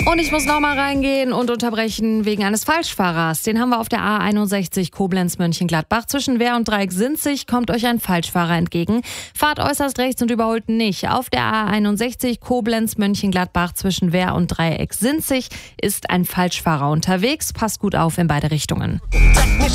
Und ich muss nochmal reingehen und unterbrechen wegen eines Falschfahrers. Den haben wir auf der A61 Koblenz-Mönchengladbach. Zwischen Wehr und Dreieck-Sinzig kommt euch ein Falschfahrer entgegen. Fahrt äußerst rechts und überholt nicht. Auf der A61 Koblenz-Mönchengladbach zwischen Wehr und Dreieck-Sinzig ist ein Falschfahrer unterwegs. Passt gut auf in beide Richtungen.